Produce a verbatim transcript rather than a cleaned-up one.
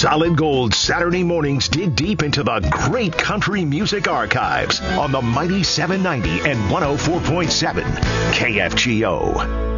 Solid Gold Saturday mornings dig deep into the great country music archives on the mighty seven ninety and one oh four point seven K F G O.